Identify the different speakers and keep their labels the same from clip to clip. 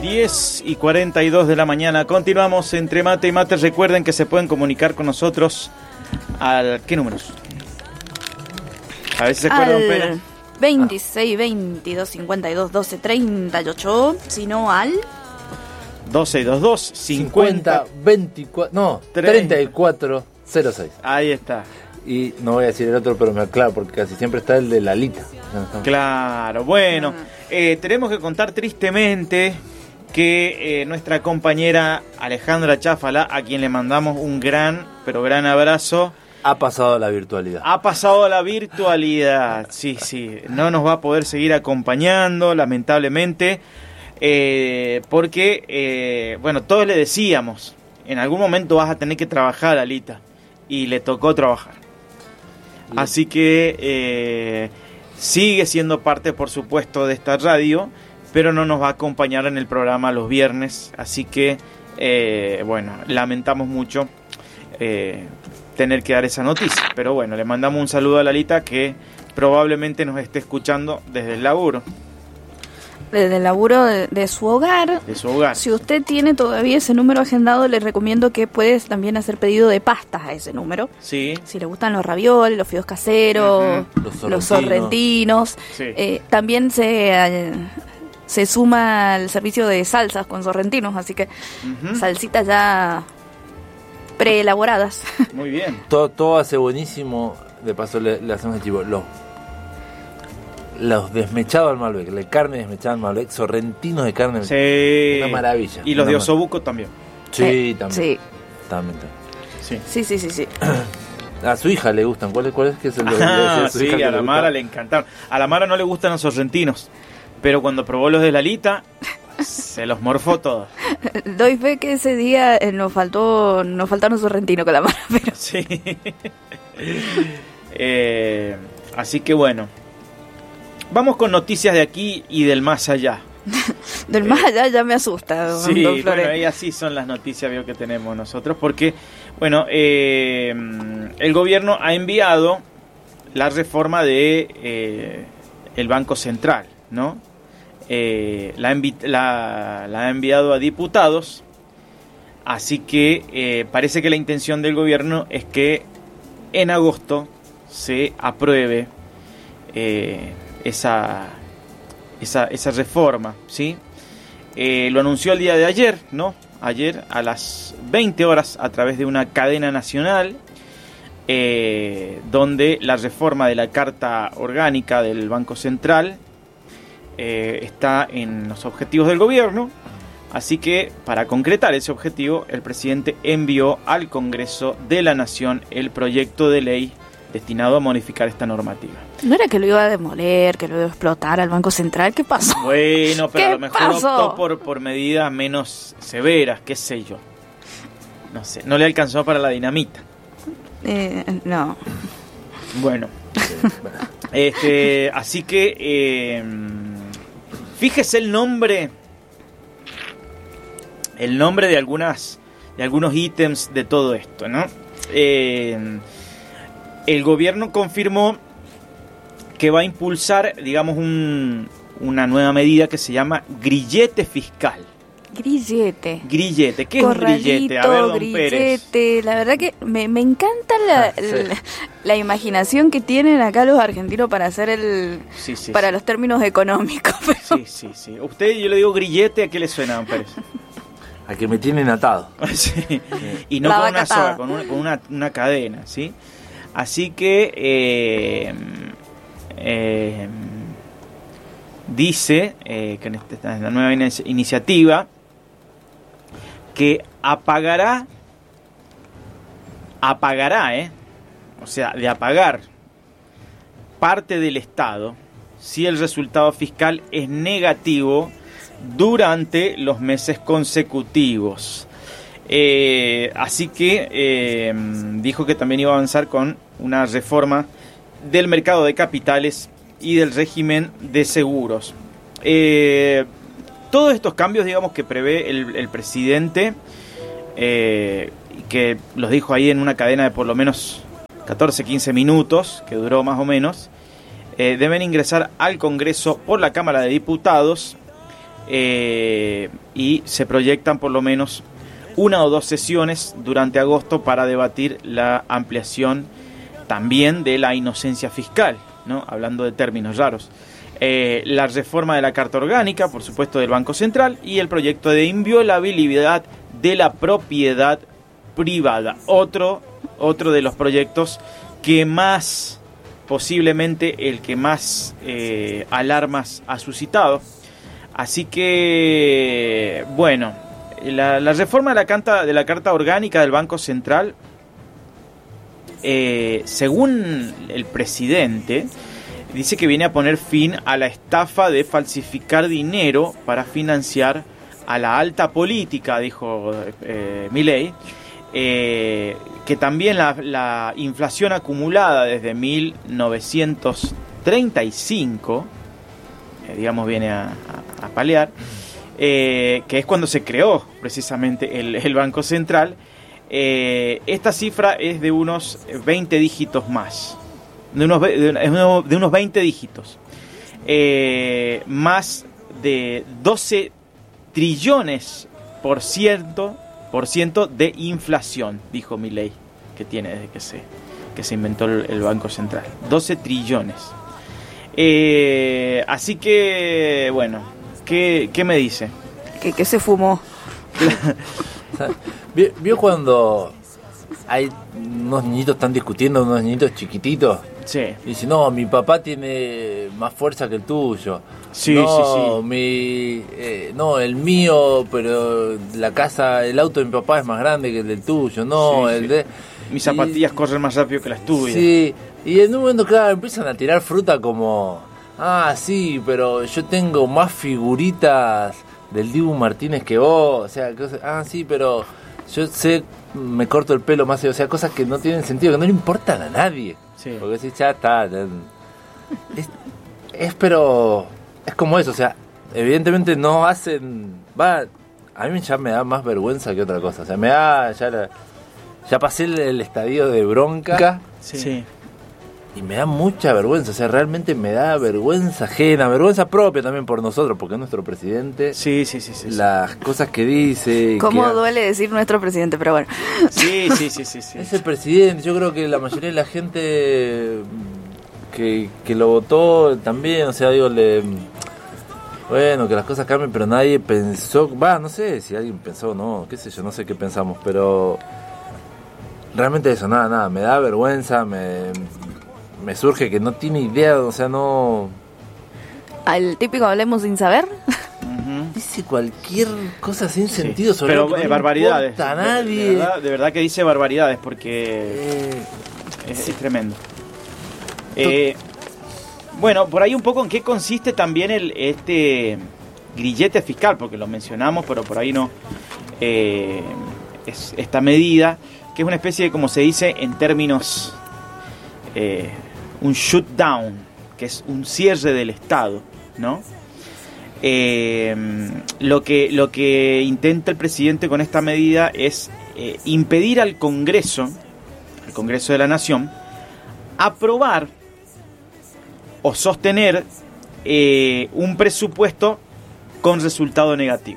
Speaker 1: 10:42 de la mañana. Continuamos entre mate y mate. Recuerden que se pueden comunicar con nosotros al... ¿Qué números? A ver si se acuerdan.
Speaker 2: Al 26 22 52 12 38. Si no, al
Speaker 1: 1222 50
Speaker 3: 24. No, 3406.
Speaker 1: Ahí está.
Speaker 3: Y no voy a decir el otro, pero me aclaro porque casi siempre está el de Lalita.
Speaker 1: Claro, bueno, tenemos que contar tristemente que nuestra compañera Alejandra Cháfala, a quien le mandamos un gran, pero gran abrazo,
Speaker 3: ha pasado a la virtualidad.
Speaker 1: Ha pasado a la virtualidad, sí, no nos va a poder seguir acompañando, lamentablemente, porque, bueno, todos le decíamos, en algún momento vas a tener que trabajar, Alita, y le tocó trabajar. Así que sigue siendo parte, por supuesto, de esta radio, pero no nos va a acompañar en el programa los viernes. Así que, bueno, lamentamos mucho tener que dar esa noticia. Pero bueno, le mandamos un saludo a Lalita, que probablemente nos esté escuchando desde el laburo.
Speaker 2: Desde el laburo de su hogar.
Speaker 1: De su hogar.
Speaker 2: Si usted tiene todavía ese número agendado, le recomiendo que puedes también hacer pedido de pastas a ese número.
Speaker 1: Sí.
Speaker 2: Si le gustan los ravioles, los fideos caseros, los sorrentinos.
Speaker 1: Sí.
Speaker 2: También se suma al servicio de salsas con sorrentinos, así que salsitas ya preelaboradas.
Speaker 1: Muy bien.
Speaker 3: Todo hace buenísimo. De paso le hacemos el chivo. Los desmechados al Malbec, la carne desmechada al Malbec, sorrentinos de carne,
Speaker 1: sí.
Speaker 3: Una maravilla.
Speaker 1: Y los de osobuco también.
Speaker 3: Sí, también.
Speaker 2: Sí.
Speaker 3: También.
Speaker 2: Sí.
Speaker 3: A su hija le gustan. ¿Cuál es que es el de
Speaker 1: sí, a la Mara le encantaron. A la Mara no le gustan los sorrentinos, pero cuando probó los de Lalita, se los morfó todos.
Speaker 2: Doy fe que ese día nos faltaron sorrentinos con la Mara, pero...
Speaker 1: Sí. Así que bueno. Vamos con noticias de aquí y del más allá.
Speaker 2: Del más allá ya me asusta, don
Speaker 1: Flores.
Speaker 2: Bueno,
Speaker 1: y así son las noticias que tenemos nosotros, porque, bueno, el gobierno ha enviado la reforma de el Banco Central, ¿no? La ha enviado a diputados, así que parece que la intención del gobierno es que en agosto se apruebe esa reforma, ¿sí? Lo anunció el día de ayer, ¿no? Ayer a las 20 horas a través de una cadena nacional, donde la reforma de la Carta Orgánica del Banco Central está en los objetivos del gobierno. Así que, para concretar ese objetivo, el presidente envió al Congreso de la Nación el proyecto de ley destinado a modificar esta normativa.
Speaker 2: ¿No era que lo iba a demoler, que lo iba a explotar al Banco Central? ¿Qué pasó?
Speaker 1: Bueno, pero a lo mejor optó por medidas menos severas, qué sé yo. No sé, no le alcanzó para la dinamita.
Speaker 2: No.
Speaker 1: Bueno. Así que fíjese el nombre de algunos ítems de todo esto, ¿no? El gobierno confirmó que va a impulsar, digamos, una nueva medida que se llama grillete fiscal.
Speaker 2: Grillete.
Speaker 1: ¿Qué es un grillete? A ver, don
Speaker 2: grillete.
Speaker 1: Pérez.
Speaker 2: La verdad que me encanta la imaginación que tienen acá los argentinos para hacer para los términos económicos. Pero...
Speaker 1: Sí. Usted, yo le digo grillete, ¿a qué le suena, don Pérez?
Speaker 3: A que me tienen atado.
Speaker 1: Sí. Y no con una soga, con una cadena, ¿sí? Así que dice que en la nueva iniciativa que apagará, o sea, de apagar parte del Estado si el resultado fiscal es negativo durante los meses consecutivos. Así que dijo que también iba a avanzar con una reforma del mercado de capitales y del régimen de seguros. Todos estos cambios, digamos, que prevé el presidente, que los dijo ahí en una cadena de por lo menos 14-15 minutos, que duró más o menos, deben ingresar al Congreso por la Cámara de Diputados y se proyectan por lo menos 1 o 2 sesiones durante agosto para debatir la ampliación también de la inocencia fiscal, ¿no? Hablando de términos raros. La reforma de la Carta Orgánica, por supuesto, del Banco Central, y el proyecto de inviolabilidad de la propiedad privada. Otro de los proyectos que más, posiblemente el que más alarmas ha suscitado. Así que, bueno, la reforma de la Carta Orgánica del Banco Central, según el presidente, dice que viene a poner fin a la estafa de falsificar dinero para financiar a la alta política, dijo Milei, que también la inflación acumulada desde 1935, digamos, viene a paliar, que es cuando se creó precisamente el Banco Central. Esta cifra es de unos 20 dígitos más, de unos 20 dígitos, más de 12 trillones por ciento de inflación, dijo Milei, que tiene desde que se inventó el Banco Central. 12 trillones. Así que, bueno, ¿qué me dice?
Speaker 2: Que se fumó.
Speaker 3: ¿Vio cuando hay unos niñitos están discutiendo, unos niñitos chiquititos?
Speaker 1: Sí.
Speaker 3: Y dice, no, mi papá tiene más fuerza que el tuyo.
Speaker 1: Sí,
Speaker 3: no,
Speaker 1: sí.
Speaker 3: No, el mío, pero el auto de mi papá es más grande que el del tuyo. No,
Speaker 1: sí,
Speaker 3: el
Speaker 1: sí.
Speaker 3: de...
Speaker 1: Mis zapatillas corren más rápido que las tuyas.
Speaker 3: Sí, y en un momento, claro, empiezan a tirar fruta como... Ah, sí, pero yo tengo más figuritas del Dibu Martínez que vos. O sea, sí, pero yo me corto el pelo más. O sea, cosas que no tienen sentido, que no le importan a nadie.
Speaker 1: Sí.
Speaker 3: Porque si ya está... pero... Es como eso, o sea, evidentemente no hacen... A mí ya me da más vergüenza que otra cosa. O sea, me da... Ya pasé el estadio de bronca.
Speaker 1: Sí.
Speaker 3: Y me da mucha vergüenza, o sea, realmente me da vergüenza ajena, vergüenza propia también por nosotros, porque es nuestro presidente.
Speaker 1: Sí.
Speaker 3: Las cosas que dice...
Speaker 2: ¿Cómo duele decir nuestro presidente? Pero bueno.
Speaker 1: Sí.
Speaker 3: Es el presidente, yo creo que la mayoría de la gente que lo votó también, o sea, digo, bueno, que las cosas cambien, pero nadie pensó... no sé si alguien pensó o no, qué sé yo, no sé qué pensamos, pero... Realmente eso, nada, me da vergüenza, me surge que no tiene idea, o sea, no...
Speaker 2: Al típico hablemos sin saber.
Speaker 3: Dice cualquier cosa sin sentido sobre
Speaker 1: pero
Speaker 3: lo que no
Speaker 1: barbaridades.
Speaker 3: importa a nadie.
Speaker 1: De verdad que dice barbaridades porque es tremendo. Bueno, por ahí un poco en qué consiste también este grillete fiscal, porque lo mencionamos, pero por ahí no. Es esta medida, que es una especie de, como se dice en términos, un shutdown, que es un cierre del Estado, ¿no? Lo que intenta el presidente con esta medida es impedir al Congreso de la Nación, aprobar o sostener un presupuesto con resultado negativo.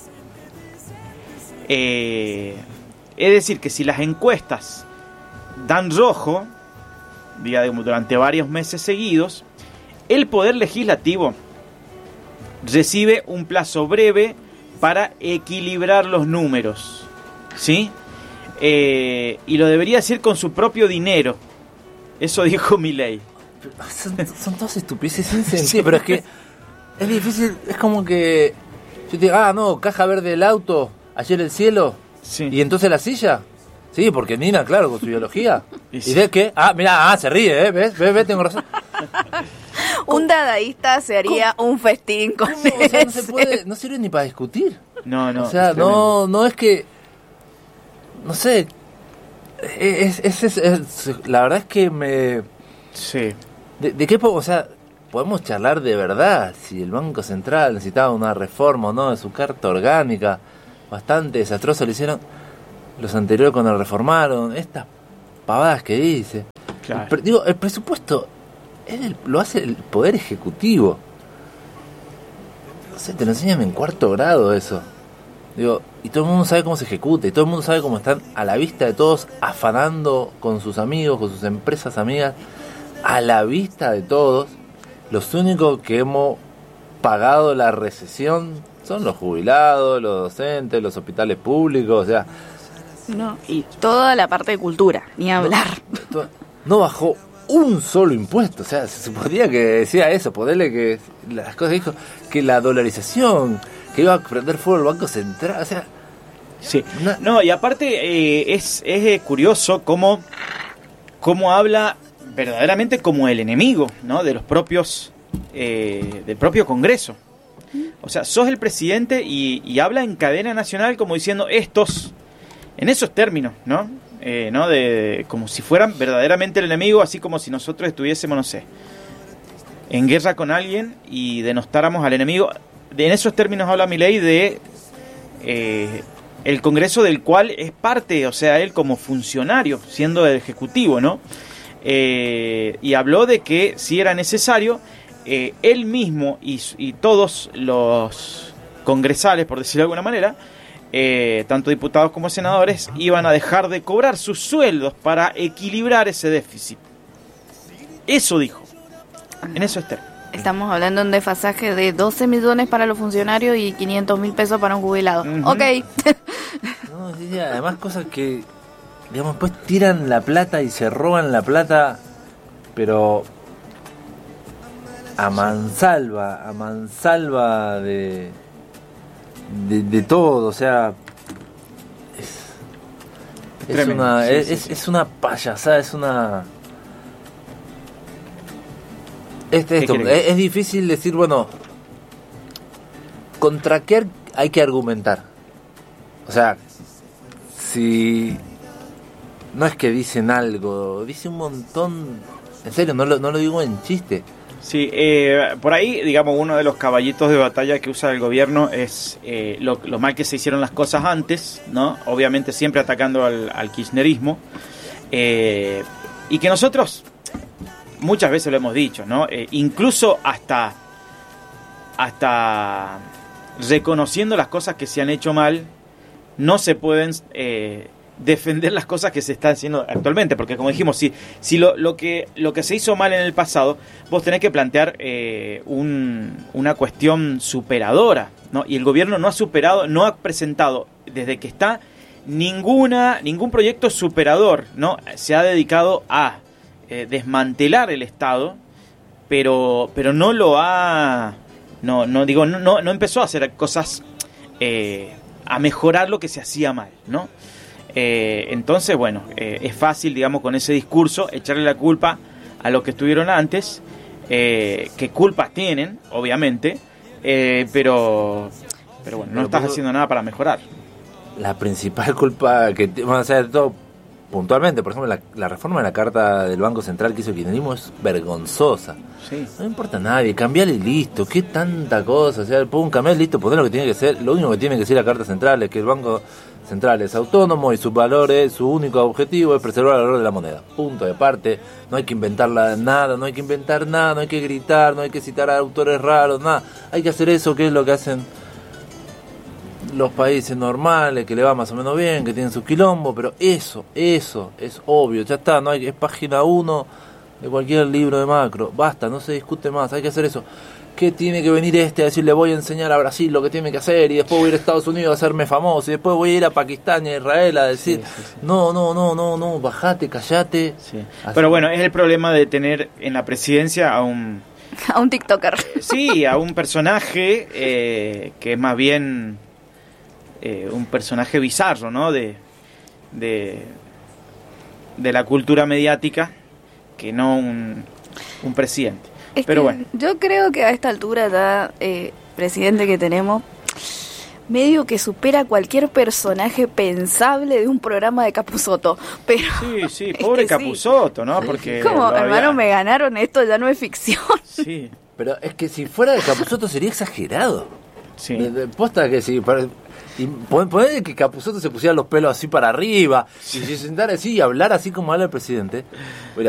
Speaker 1: Es decir, que si las encuestas dan rojo, digamos, durante varios meses seguidos, el Poder Legislativo recibe un plazo breve para equilibrar los números, ¿sí? Y lo debería hacer con su propio dinero. Eso dijo Milei.
Speaker 3: Son todas estupideces sin sentido, pero es que es difícil, es como que yo te digo, no, caja verde del auto, ayer el cielo,
Speaker 1: sí.
Speaker 3: Y entonces la silla. Sí, porque Nina, claro, con su biología.
Speaker 1: ¿Y
Speaker 3: de qué? Mira, se ríe, ¿ves? Tengo razón.
Speaker 2: Un dadaísta se haría un festín con
Speaker 3: eso. O sea, no se puede, no sirve ni para discutir.
Speaker 1: No.
Speaker 3: O sea, no es que, no sé, la verdad es que me...
Speaker 1: Sí.
Speaker 3: ¿De qué podemos, o sea, podemos charlar de verdad si el Banco Central necesitaba una reforma o no de su carta orgánica? Bastante desastroso lo hicieron los anteriores cuando lo reformaron, estas pavadas que dice.
Speaker 1: Claro.
Speaker 3: El presupuesto lo hace el Poder Ejecutivo. no sé, te lo enseñan en 4º grado eso. Digo, y todo el mundo sabe cómo se ejecuta, y todo el mundo sabe cómo están a la vista de todos, afanando con sus amigos, con sus empresas amigas, a la vista de todos. Los únicos que hemos pagado la recesión son los jubilados, los docentes, los hospitales públicos, o sea...
Speaker 2: No, y toda la parte de cultura, ni hablar.
Speaker 3: No bajó un solo impuesto, o sea, se suponía que decía eso, ponerle que las cosas dijo, que la dolarización, que iba a prender fuego el Banco Central, o sea...
Speaker 1: Sí, no, y aparte es curioso cómo habla verdaderamente como el enemigo, ¿no? De los propios, del propio Congreso. O sea, sos el presidente y habla en cadena nacional como diciendo estos, en esos términos, ¿no? ¿No? Como si fueran verdaderamente el enemigo, así como si nosotros estuviésemos, no sé, en guerra con alguien y denostáramos al enemigo. En esos términos habla Milei de el Congreso del cual es parte, o sea, él como funcionario, siendo el ejecutivo, ¿no? Y habló de que si era necesario, él mismo y todos los congresales, por decirlo de alguna manera, tanto diputados como senadores, iban a dejar de cobrar sus sueldos para equilibrar ese déficit. Eso dijo, en eso está.
Speaker 2: Estamos hablando de un desfasaje de 12 millones para los funcionarios y 500.000 pesos para un jubilado. Ok.
Speaker 3: No, sí, además cosas que, digamos, pues tiran la plata y se roban la plata, pero a mansalva de todo, o sea, es una payasada, es una... Es difícil decir, bueno, contra qué hay que argumentar. O sea, si no es que dicen algo, dice un montón, en serio, no lo digo en chiste.
Speaker 1: Sí, por ahí, digamos, uno de los caballitos de batalla que usa el gobierno es lo mal que se hicieron las cosas antes, ¿no? Obviamente siempre atacando al kirchnerismo, y que nosotros muchas veces lo hemos dicho, ¿no? Incluso hasta reconociendo las cosas que se han hecho mal, no se pueden defender las cosas que se están haciendo actualmente, porque como dijimos, si lo que se hizo mal en el pasado, vos tenés que plantear una cuestión superadora, ¿no? Y el gobierno no ha presentado desde que está ningún proyecto superador, ¿no? Se ha dedicado a desmantelar el Estado, pero no lo ha, no empezó a hacer cosas a mejorar lo que se hacía mal, ¿no? Entonces, bueno, es fácil, digamos, con ese discurso echarle la culpa a los que estuvieron antes, que culpas tienen, obviamente, pero bueno, no estás haciendo nada para mejorar.
Speaker 3: La principal culpa o sea, de todo, puntualmente, por ejemplo, la reforma de la Carta del Banco Central que hizo el kirchnerismo es vergonzosa.
Speaker 1: Sí.
Speaker 3: No importa a nadie, cambiar y listo, qué tanta cosa, o sea, pon cambiar listo, poner lo que tiene que ser, lo único que tiene que decir la Carta Central es que el Banco Central es autónomo y sus valores, su único objetivo es preservar el valor de la moneda. Punto de parte, no hay que inventar nada, no hay que inventar nada, no hay que gritar, no hay que citar a autores raros, nada. Hay que hacer eso, que es lo que hacen los países normales, que le va más o menos bien, que tienen sus quilombos, pero eso es obvio, ya está, no hay, es página 1 de cualquier libro de macro, basta, no se discute más, hay que hacer eso. ¿Qué tiene que venir a decir, le voy a enseñar a Brasil lo que tiene que hacer, y después voy a ir a Estados Unidos a hacerme famoso, y después voy a ir a Pakistán y a Israel a decir, sí. No, bajate, callate.
Speaker 1: Sí. Pero bueno, es el problema de tener en la presidencia a un
Speaker 2: TikToker.
Speaker 1: Sí, a un personaje que es más bien un personaje bizarro, ¿no? De la cultura mediática, que no un presidente. Pero bueno,
Speaker 2: yo creo que a esta altura ya presidente que tenemos medio que supera cualquier personaje pensable de un programa de Capusotto, pero
Speaker 1: sí, pobre Capusotto, ¿no? Porque
Speaker 2: como hermano, me ganaron, esto ya no es ficción.
Speaker 3: Sí, pero es que si fuera de Capusotto sería exagerado.
Speaker 1: Sí.
Speaker 3: Posta que sí. Y poner que Capusotto se pusiera los pelos así para arriba, sí. Y se sentara así y hablar así como habla el presidente.